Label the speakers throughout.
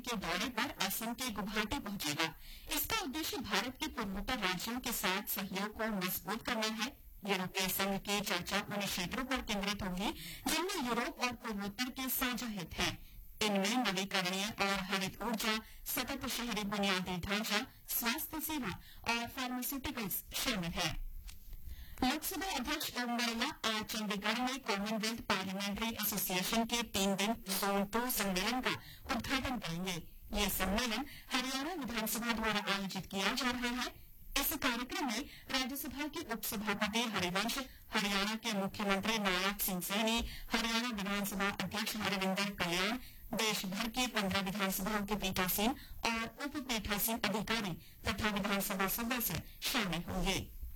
Speaker 1: के दौरे पर असम के गुवाहाटी पहुंचेगा। इसका उद्देश्य भारत के पूर्वोत्तर राज्यों के साथ सहयोग को मजबूत करना है। यूरोपीय संघ की चर्चा उन क्षेत्रों पर केंद्रित होगी जिनमें यूरोप और पूर्वोत्तर के साझा हित हैं। इनमें नवीकरणीय और हरित ऊर्जा, सतत शहरी बुनियादी ढांचा, स्वास्थ्य सेवा और फार्मास्यूटिकल्स शामिल है। लोकसभा अध्यक्ष ओम बिरला आज चंडीगढ़ में कॉमनवेल्थ पार्लियामेंट्री एसोसिएशन के 3 दिन जोन 2 सम्मेलन का उद्घाटन करेंगे। यह सम्मेलन हरियाणा विधानसभा द्वारा आयोजित किया जा रहा है। इस कार्यक्रम में राज्यसभा के उपसभापति हरिवंश, हरियाणा के मुख्यमंत्री नायब सिंह सैनी, हरियाणा विधानसभा अध्यक्ष हरविंदर कल्याण, देश भर की 15 विधानसभाओं के पीठासीन और उप पीठासीन अधिकारी तथा विधानसभा सदस्य शामिल होंगे।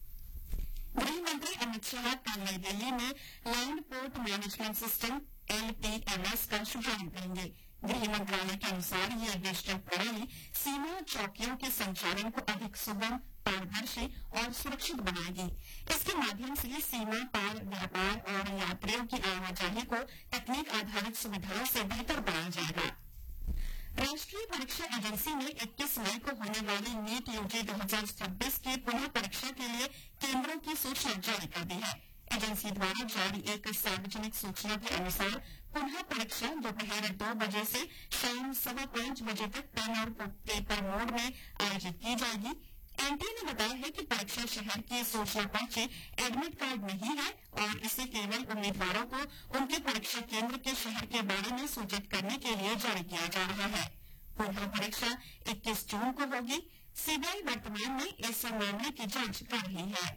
Speaker 1: गृह मंत्री अमित शाह कल नई दिल्ली में land port management system LPMS का शुभारंभ करेंगे। गृह मंत्रालय के अनुसार यह डिजिटल प्रणाली सीमा चौकियों के संचालन को अधिक सुगम, पारदर्शी और सुरक्षित बनाएगी। इसके माध्यम से सीमा पार व्यापार और यात्रियों की आवाजाही को तकनीक आधारित सुविधाओं से बेहतर बनाया जाएगा। राष्ट्रीय परीक्षा एजेंसी ने 21 मई को होने वाली नीट यूजी 2026 की पुनः परीक्षा के लिए केंद्रों की सूचना जारी कर दी है। एजेंसी द्वारा जारी एक सार्वजनिक सूचना के अनुसार पुनः परीक्षा दोपहर 2 बजे से शाम 5:15 बजे तक पेन और पेपर मोड में आयोजित की जाएगी। एनटीए ने बताया है कि परीक्षा शहर की सूचना पर्ची एडमिट कार्ड नहीं है और इसे केवल उम्मीदवारों को उनके परीक्षा केंद्र के शहर के बारे में सूचित करने के लिए जारी किया जा रहा है। पुनः परीक्षा 21 जून को होगी। सीबीआई वर्तमान में इस मामले की जांच कर रही है।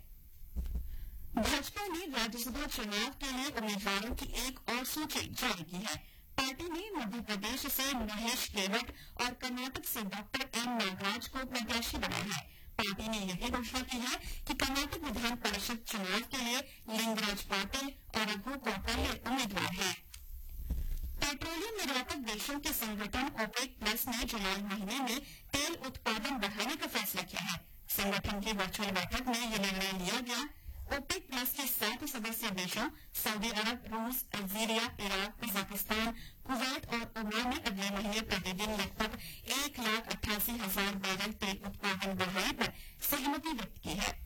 Speaker 1: भाजपा ने राज्यसभा चुनाव के लिए उम्मीदवारों की एक और सूची जारी की है। पार्टी ने मध्य प्रदेश से महेश केवट और कर्नाटक से डॉक्टर एम नागराज को प्रत्याशी बनाया है। पार्टी ने यही घोषणा की है कि कर्नाटक विधान परिषद चुनाव के लिए लिंगराज पाटिल और रघु कौटल्य उम्मीदवार हैं। पेट्रोलियम निर्यातक देशों के संगठन ओपेक प्लस ने जुलाई महीने में तेल उत्पादन बढ़ाने का फैसला किया है। संगठन की वर्चुअल बैठक में यह निर्णय लिया गया। ओपेक प्लस के 7 सदस्य देशों सऊदी अरब, रूस, अल्जीरिया, इराक, कजाकिस्तान, कुवैत और ओमान ने अगले महीने प्रतिदिन लगभग 1,88,000 बैरल तेल उत्पादन बढ़ाने पर सहमति व्यक्त की है।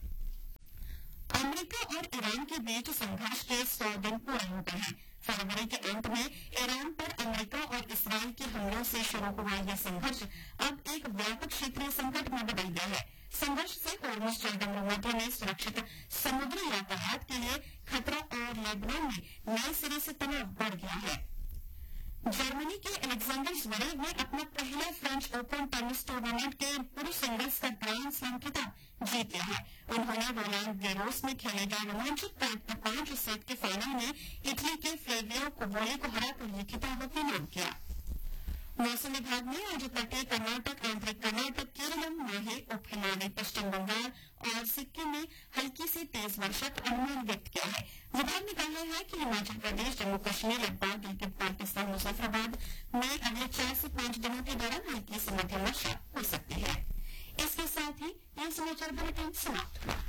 Speaker 1: अमेरिका और ईरान के बीच संघर्ष के 100 दिन पूरे हो गए हैं। फरवरी के अंत में ईरान पर अमेरिका और इसराइल के हमलों से शुरू हुआ यह संघर्ष अब एक व्यापक क्षेत्रीय संकट में बदल गया है। संघर्ष से होर्मुज जलसंधि में सुरक्षित समुद्री यातायात के लिए खतरा और लेबनान में नए सिरे से तनाव बढ़ गया है। जर्मनी के अलेक्जेंडर ज़्वेरेव ने अपना पहला फ्रेंच ओपन टेनिस टूर्नामेंट के पुरुष सिंगल्स का ग्रैंड स्लैम खिताब जीत लिया है। उन्होंने रोलैंड गैरोस में खेले गए रोमांचक 5 सेट के फाइनल में इटली के फ्लेवियो कोबोली को हराकर ये खिताब अपने नाम किया। मौसम विभाग ने आज तटीय कर्नाटक, आंतरिक कर्नाटक, केरल, माहे, उप हिमालय, पश्चिम बंगाल और सिक्किम में हल्की से तेज वर्षा का अनुमान व्यक्त किया है। विभाग ने कहा है कि हिमाचल प्रदेश, जम्मू कश्मीर, लद्दाख, गिलगित बाल्टिस्तान, मुजफ्फराबाद में अगले 4 से 5 दिनों के दौरान हल्की से मध्यम वर्षा हो सकती है। इसके साथ ही यह समाचार बुलेटिन समाप्त हुआ।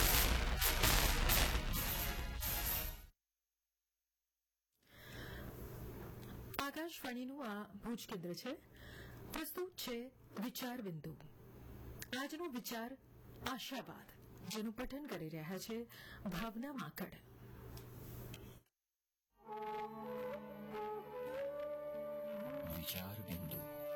Speaker 2: આકાશવાણીનું આ ભુજ કેન્દ્ર છે. પ્રસ્તુત છે વિચાર બિંદુ. આજનો વિચાર આશાવાદ, જેનું પઠન કરી રહ્યા છે ભાવના માકડ.
Speaker 3: વિચાર બિંદુ.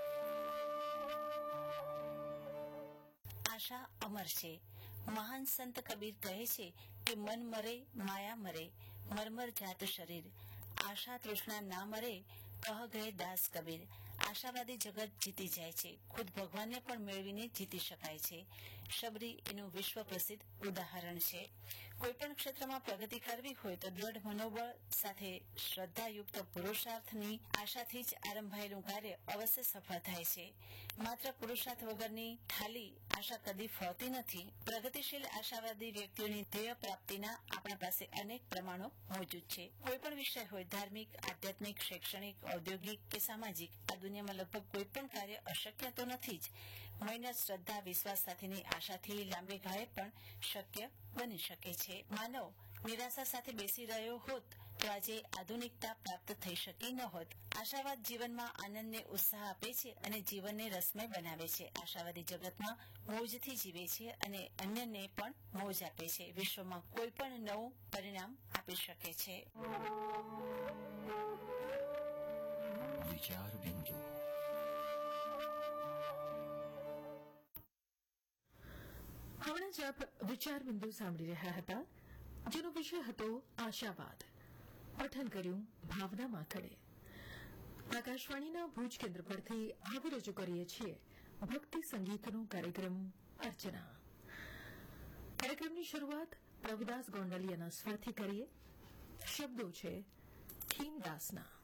Speaker 4: આશા અમર છે. મહાન સંત કબીર કહે છે કે મન મરે માયા મરે, મરમર જાત શરીર, આશા તૃષ્ણા ના મરે, કહ ગયે દાસ કબીર. આશાવાદી જગત જીતી જાય છે, ખુદ ભગવાનને પણ મેળવીને જીતી શકાય છે. શબરી એનું વિશ્વ પ્રસિદ્ધ ઉદાહરણ છે. કોઈપણ ક્ષેત્રમાં પ્રગતિ કરવી હોય તો દ્રઢ મનોબળ સાથે શ્રદ્ધાયુક્ત પુરુષાર્થની આશાથી જ આરંભાયેલું કાર્ય અવશ્ય સફળ થાય છે. માત્ર પુરુષાર્થ વગરની ખાલી આશા કદી ફળતી નથી. પ્રગતિશીલ આશાવાદી વ્યક્તિઓની ધ્યેય પ્રાપ્તિના આપણા પાસે અનેક પ્રમાણો મોજૂદ છે. કોઈપણ વિષય હોય, ધાર્મિક, આધ્યાત્મિક, શૈક્ષણિક, ઔદ્યોગિક કે સામાજિક, આ દુનિયામાં લગભગ કોઈપણ કાર્ય અશક્ય તો નથી જ. મહેનત, શ્રદ્ધા, વિશ્વાસ સાથેની આશાથી લાંબે ગાળે પણ શક્ય બની શકે છે. માનવ નિરાશા સાથે બેસી રહ્યો હોત તો તો આજે આધુનિકતા પ્રાપ્ત થઈ શકી ન હોત. આશાવાદ જીવનમાં આનંદને ઉત્સાહ આપે છે અને જીવનને રસમય બનાવે છે. આશાવાદી જગતમાં મોજથી જીવે છે અને અન્યને પણ મોજ આપે છે. વિશ્વમાં કોઈ પણ નવું પરિણામ આપી શકે છે.
Speaker 3: विचार बिंदु.
Speaker 2: હમણાં જ આપ વિચાર બિંદુ સાંભળી રહ્યા હતા, જેનો વિષય હતો આશાવાદ. પઠન કર્યું ભાવના માખડે. આકાશવાણીના ભુજ કેન્દ્ર પરથી હવે રજૂ કરીએ છીએ ભક્તિ સંગીતનો કાર્યક્રમ અર્ચના. કાર્યક્રમની શરૂઆત પ્રભુદાસ ગોંડલિયાના સ્વરથી કરીએ. શબ્દો છે ખીમદાસના.